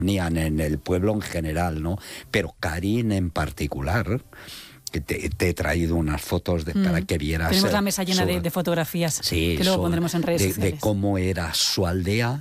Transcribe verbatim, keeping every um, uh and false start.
ni en el pueblo en general, ¿no? Pero Karin en particular, que te, te he traído unas fotos de, mm. para que vieras. Tenemos la mesa llena su, de, de fotografías sí, que luego su, pondremos en redes de, sociales. de cómo era su aldea